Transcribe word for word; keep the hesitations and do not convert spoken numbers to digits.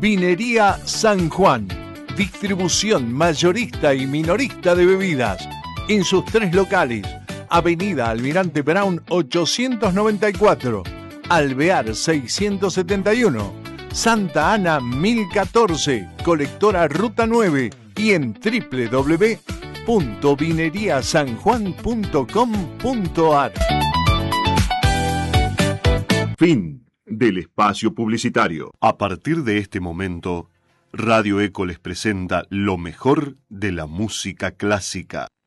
Vinería San Juan. Distribución mayorista y minorista de bebidas. En sus tres locales. Avenida Almirante Brown ochocientos noventa y cuatro. Alvear seiscientos setenta y uno. Santa Ana mil catorce. Colectora Ruta nueve. Y en doble u doble u doble u punto vinería san juan punto com punto a r. Fin del espacio publicitario. A partir de este momento, Radio Eco les presenta lo mejor de la música clásica.